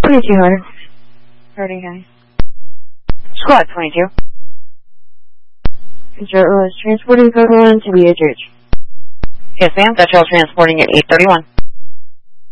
2200. Starting high. Squad 22. Control is transporting code 1 to BHH. Yes, ma'am. That's all transporting at 831.